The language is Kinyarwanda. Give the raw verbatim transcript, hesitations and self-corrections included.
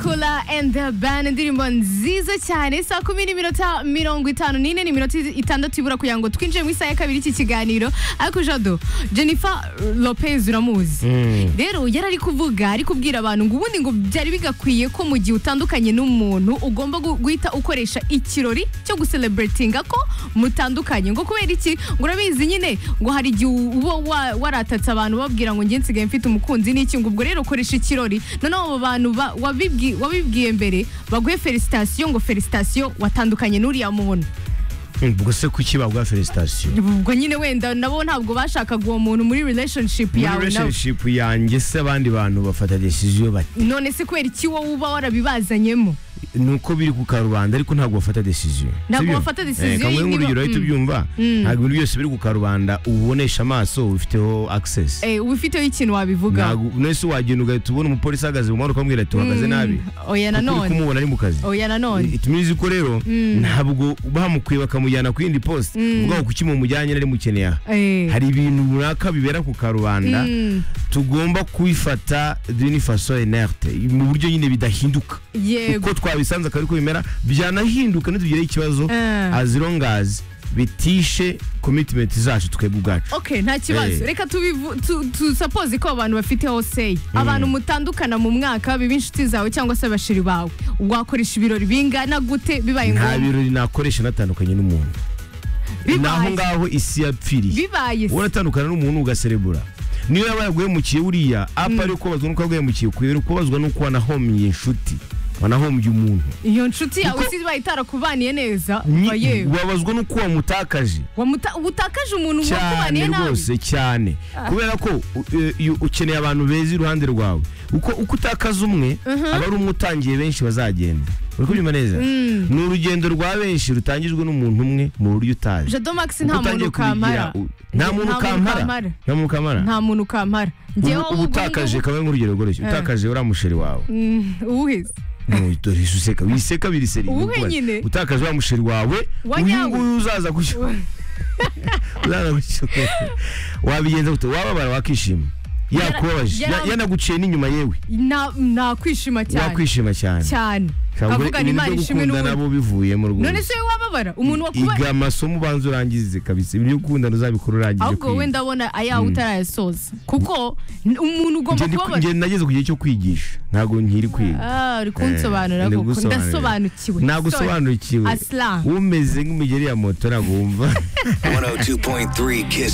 Kula and the Band indirimbo nziza cyane saa kumi n'iminota mirongo itanu n'ine n'iminota itandatu ibura kugira ngo twinjire mu isaha ya kabiri iki kiganiro. Ariko Jado, Jennifer Lopez uramuzi rero yari ari kuvuga ari kubwira abantu ngo ubundi ngo byari bigakwiye ko mu gihe utandukanye n'umuntu ugomba guhita ukoresha ikirori cyo gucelebratinga ko mutandukanye ngo kubera iki ngo urabizi nyine ngo hari igihe uba waratatse abantu babwira ngo ngiye nsigaye mfite umukunzi n'iki ngo ubwo rero ukoresha ikirori noneho abo bantu wabibwiye wabibwiye mbere baguhe felicitation ngo felicitation watandukanye n'uriya muntu. Ubwo se kuki bagwa felicitation? Ubwo nyine wenda nabo ntabwo bashakaga uwo muntu muri relationship yawe. Muri relationship yanjye se abandi bantu bafata decision bati. None se kwera iki wowe uba warabibazanyemo? Nuko biri ku karubanda ariko ntabwo bafata decision. Ntabwo bafata decision. Kamwe nk'urugero ahita ubyumva. Ntabwo ibintu byose biri ku karubanda ubonesha amaso ufiteho access. Eh ufiteho ikintu wabivuga. Ntabwo nese wagenda ugahita ubona umupolisi ahagaze mu muhanda ukamubwira ati uhagaze nabi. Oya nanone. Kumubona ari mu kazi. Oya nanone. Itumizi ko rero ntabwo bamukwiye bakamujyana ku yindi post. Ubwo kuki mu mujyanye nari mukeneye. Hari ibintu runaka bibera ku karubanda tugomba kwifata d'une façon inerte mu buryo nyine bidahinduka. Uko twabisanze akari ko bimera byanahinduka ntitugire ikibazo as long as bitishe commitment zacu twebwe ubwacu. Okay, nta kibazo. Reka tu suppose ko abantu bafite hose abantu mutandukana mu mwaka biba inshuti zawe cyangwa se abashiri bawe wakoresha ibirori bingana gute bibaye ngombwa? Nta birori nakoresha natandukanye n'umuntu. Naho ngaho isi yapfiriye. Bibaye. Uratandukana n'umuntu ugaserebura. Niyo yaba yaguhemukiye uriya apa ari uko bazwa nuko yaguhemukiye kwera uko bazwa nuko wanahomye inshuti. Wanahombye umuntu. Iyo nshuti yawe si bayitara kubaniye neza baye. Wabazwa nuko wamutakaje. Wamutakaje umuntu wakubaniye nabi. Rwose cyane. Kubera ko ukeneye abantu beza iruhande rwawe. Uko uko utakaza umwe aba ari umutangiye benshi bazagenda. Uriko byuma neza. Ni urugendo rwa benshi rutangijwe n'umuntu umwe mu buryo utaje. Jado Max nta muntu kamara. Nta muntu kamara. Nta muntu kamara. Nta muntu kamara. Ngewe ubutakaje kamwe nk'urugero goreshye. Utakaje uramusheri wawe. Uwuhize. No itori suseka wiseka biri seri. Utakaje wa musheri wawe. Uyu uzaza kusho. Uzaza kusho. Wabigenza gute wababara wakishima. Yakubaje yanaguciye n'inyuma yewe. Na na kwishima cyane. Wakwishima cyane. Cyane. Kavuga ni mari shimwe n'ubu nabo bivuye mu rugo. None se wababara umuntu wakuba iga amasomo banze urangize kabisa ibyo ukunda uzabikora urangije. Ahubwo wenda abona aya utarayasoza kuko umuntu ugomba kubabara. Nge nageze ku gihe cyo kwigisha ntago nkiri kwiga. Ah uri kunsobanura ko ndasobanukiwe. Nagusobanukiwe. Umeze nk'umigeri ya moto nagumva. one oh two point three Kiss